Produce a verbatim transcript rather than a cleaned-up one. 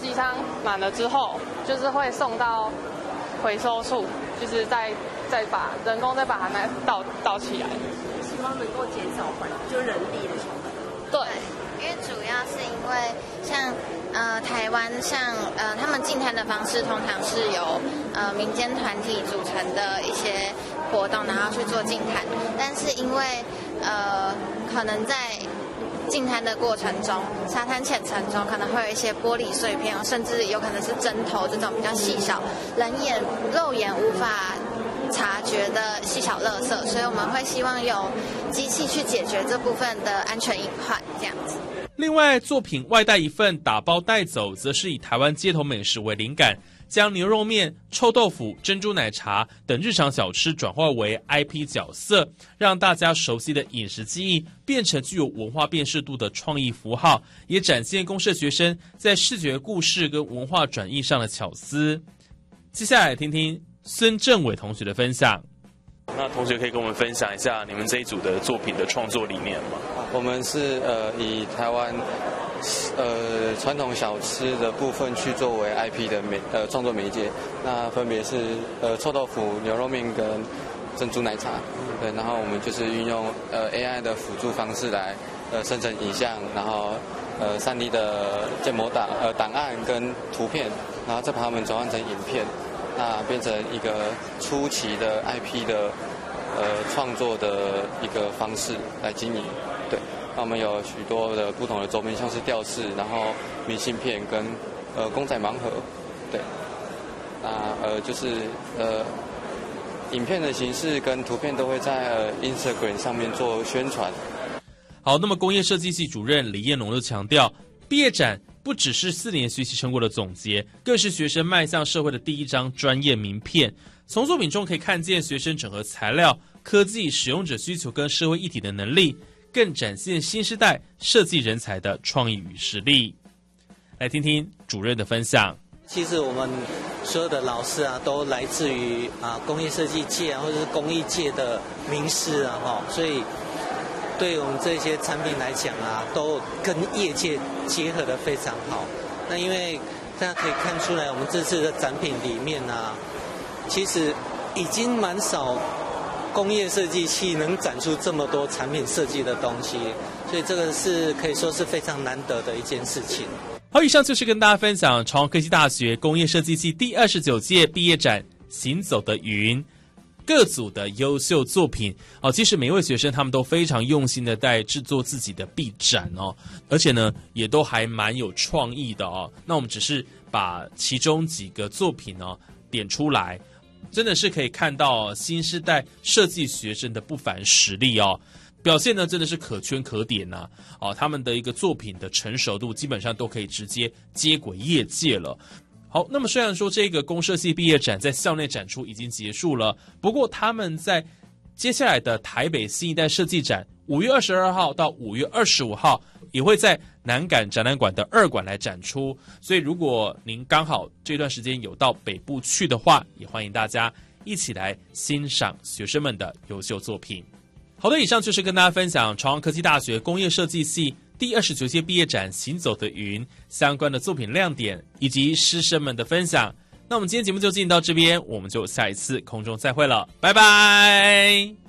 机舱满了之后，就是会送到回收处，就是再再把人工再把它拿倒倒起来， 希望能够减少环就人力的成本。 对， 因为主要是因为像呃台湾像呃他们净滩的方式，通常是由呃民间团体组成的一些活动，然后去做净滩，但是因为呃可能在净滩的过程中，沙滩浅层中可能会有一些玻璃碎片，甚至有可能是针头这种比较细小、人眼肉眼无法察觉的细小垃圾，所以我们会希望有机器去解决这部分的安全隐患，这样子。 另外，作品外带一份打包带走，则是以台湾街头美食为灵感，将牛肉面、臭豆腐、珍珠奶茶等日常小吃转化为 I P 角色，让大家熟悉的饮食记忆变成具有文化辨识度的创意符号，也展现公社学生在视觉故事跟文化转译上的巧思。接下来听听孙正伟同学的分享。 那同学可以跟我们分享一下你们这一组的作品的创作理念吗？ 我们是呃以台湾呃传统小吃的部分去作为 I P 的媒呃创作媒介，那分别是呃臭豆腐、牛肉面跟珍珠奶茶，对，然后我们就是运用呃 A I 的辅助方式来呃生成影像，然后呃 三 D 的建模档呃档案跟图片，然后再把它们转换成影片。那变成一个初期的 I P 的呃创作的一个方式来经营，对。那我们有许多的不同的周边，像是吊饰，然后明信片跟呃公仔盲盒，对。那呃就是呃影片的形式跟图片都会在呃 Instagram 上面做宣传。 好，那么工业设计系主任李彦龙就强调，毕业展不只是四年学习成果的总结，更是学生迈向社会的第一张专业名片。从作品中可以看见学生整合材料、科技、使用者需求跟社会议题的能力，更展现新时代设计人才的创意与实力。来听听主任的分享。 其实我们所有的老师啊，都来自于啊工业设计界啊，或者是工艺界的名师啊，哈，所以对我们这些产品来讲啊，都跟业界结合得非常好。那因为大家可以看出来，我们这次的展品里面啊，其实已经蛮少工业设计系能展出这么多产品设计的东西，所以这个是可以说是非常难得的一件事情。 好，以上就是跟大家分享朝阳科技大学工业设计系第二十九届毕业展《行走的云》各组的优秀作品哦，其实每一位学生他们都非常用心的在制作自己的毕展哦，而且呢也都还蛮有创意的哦。那我们只是把其中几个作品哦点出来，真的是可以看到新时代设计学生的不凡实力哦，表现呢真的是可圈可点呐、啊！哦，他们的一个作品的成熟度基本上都可以直接接轨业界了。好，那么虽然说这个公社系毕业展在校内展出已经结束了，不过他们在接下来的台北新一代设计展，五月二十二号到五月二十五号也会在南港展览馆的二馆来展出。所以如果您刚好这段时间有到北部去的话，也欢迎大家一起来欣赏学生们的优秀作品。好的，以上就是跟大家分享朝阳科技大学工业设计系第二十九届毕业展《行走的云》相关的作品亮点以及师生们的分享。那我们今天节目就进行到这边，我们就下一次空中再会了，拜拜。